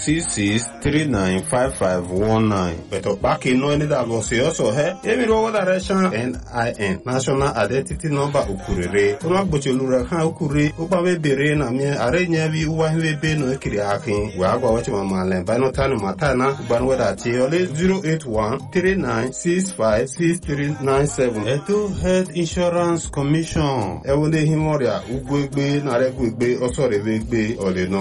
08066395519. Beto Baki no any that was also he. Emiro direction NIN National Identity Number Ukurere. Una Bochulura ha ukuri ubawe bere na me arenya bi uwa hwebe no ekiri akin. We agwa wachi mama lemba no tanu matana uban weda ti ole 08139656397. Eto Health Insurance Commission. Ewonde himoria ugwegbe na regwegbe osore wegbe ole no.